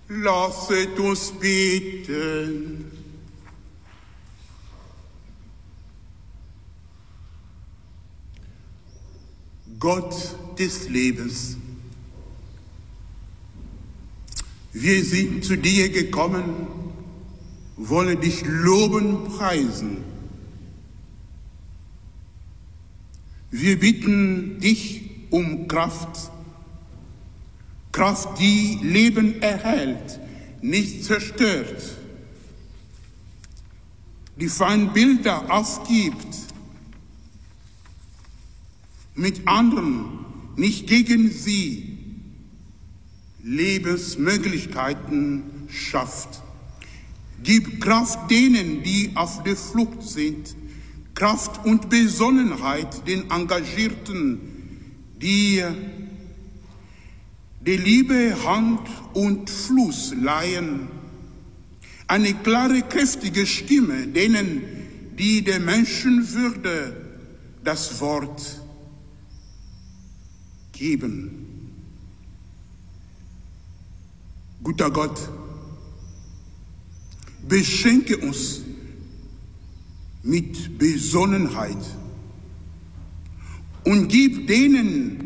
Lasset uns beten. Gott des Lebens, wir sind zu dir gekommen, wollen dich loben, preisen. Wir bitten dich um Kraft, Kraft, die Leben erhält, nicht zerstört, die Feindbilder aufgibt, mit anderen, nicht gegen sie, Lebensmöglichkeiten schafft. Gib Kraft denen, die auf der Flucht sind, Kraft und Besonnenheit den Engagierten, die der Liebe Hand und Fluss leihen. Eine klare, kräftige Stimme denen, die der Menschenwürde das Wort geben. Guter Gott, beschenke uns mit Besonnenheit und gib denen,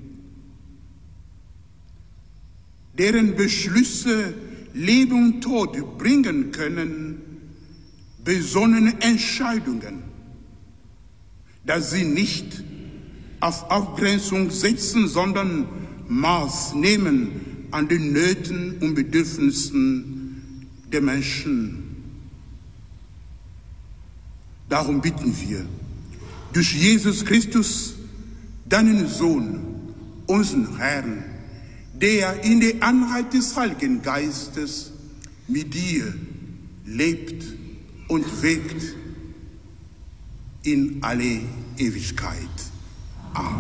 deren Beschlüsse Leben und Tod bringen können, besonnene Entscheidungen, dass sie nicht auf Abgrenzung setzen, sondern Maß nehmen an den Nöten und Bedürfnissen der Menschen. Darum bitten wir, durch Jesus Christus, deinen Sohn, unseren Herrn, der in der Einheit des Heiligen Geistes mit dir lebt und wirkt in alle Ewigkeit.